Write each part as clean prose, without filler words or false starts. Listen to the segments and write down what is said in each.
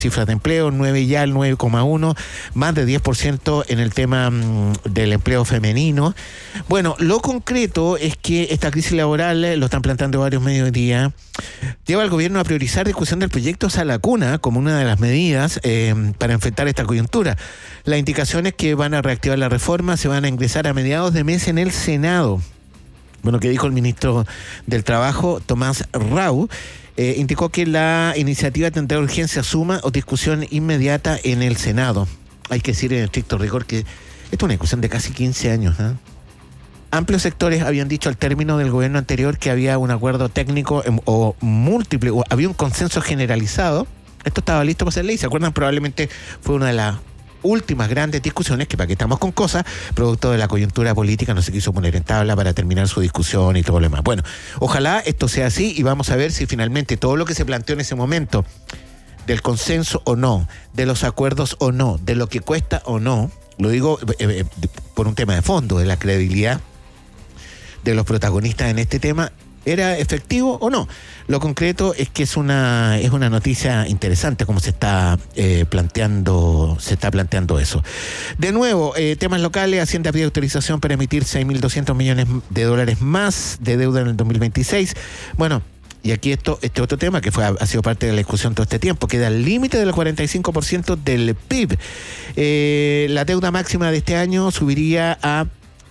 cifras de empleo, 9 ya, el 9,1, más de 10% en el tema del empleo femenino. Bueno, lo concreto es que esta crisis laboral, lo están planteando varios medios hoy día, lleva al gobierno a priorizar discusión del proyecto Sala Cuna como una de las medidas para enfrentar esta coyuntura. Las indicaciones que van a reactivar la reforma se van a ingresar a mediados de mes en el Senado. Bueno, que dijo el ministro del Trabajo, Tomás Rau, indicó que la iniciativa tendrá urgencia suma o discusión inmediata en el Senado. Hay que decir en estricto rigor que esto es una discusión de casi 15 años. Amplios sectores habían dicho al término del gobierno anterior que había un acuerdo técnico o múltiple, o había un consenso generalizado. Esto estaba listo para ser ley. ¿Se acuerdan? Probablemente fue una de las últimas grandes discusiones que, para que estamos con cosas, producto de la coyuntura política, no se quiso poner en tabla para terminar su discusión y todo lo demás. Bueno, ojalá esto sea así y vamos a ver si finalmente todo lo que se planteó en ese momento, del consenso o no, de los acuerdos o no, de lo que cuesta o no, lo digo por un tema de fondo, de la credibilidad de los protagonistas en este tema, ¿era efectivo o no? Lo concreto es que es una noticia interesante como se está planteando eso. De nuevo, temas locales. Hacienda pide autorización para emitir 6.200 millones de dólares más de deuda en el 2026. Bueno, y aquí este otro tema que ha sido parte de la discusión todo este tiempo, queda al límite del 45% del PIB. La deuda máxima de este año subiría a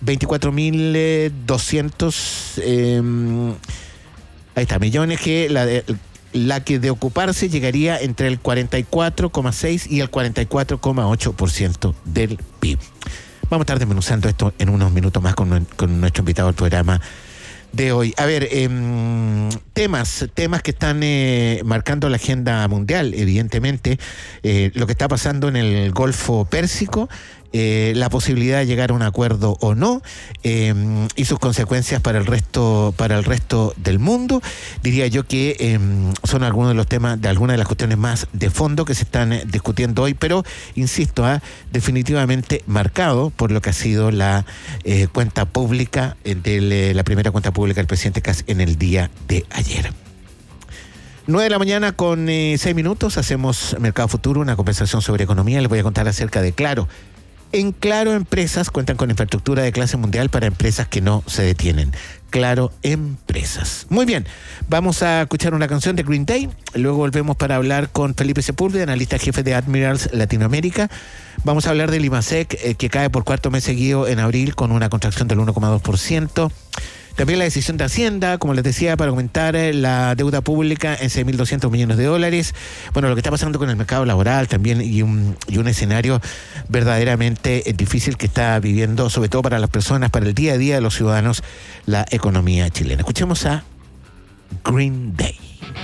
24.200 ahí está, millones, que la que de ocuparse llegaría entre el 44,6 y el 44,8% del PIB. Vamos a estar desmenuzando esto en unos minutos más con nuestro invitado al programa de hoy. A ver, temas que están marcando la agenda mundial, evidentemente, lo que está pasando en el Golfo Pérsico, la posibilidad de llegar a un acuerdo o no, y sus consecuencias para el resto del mundo. Diría yo que son algunos de los temas, de algunas de las cuestiones más de fondo que se están discutiendo hoy, pero insisto, definitivamente marcado por lo que ha sido la cuenta pública la primera cuenta pública del presidente Kast en el día de ayer. 9 de la mañana con 6 minutos, hacemos Mercado Futuro, una conversación sobre economía. Les voy a contar acerca de Claro. En Claro Empresas cuentan con infraestructura de clase mundial para empresas que no se detienen. Claro Empresas. Muy bien, vamos a escuchar una canción de Green Day. Luego volvemos para hablar con Felipe Sepúlveda, analista jefe de Admirals Latinoamérica. Vamos a hablar del IMASEC, que cae por cuarto mes seguido en abril con una contracción del 1,2%. También la decisión de Hacienda, como les decía, para aumentar la deuda pública en 6.200 millones de dólares. Bueno, lo que está pasando con el mercado laboral también y un escenario verdaderamente difícil que está viviendo, sobre todo para las personas, para el día a día de los ciudadanos, la economía chilena. Escuchemos a Green Day.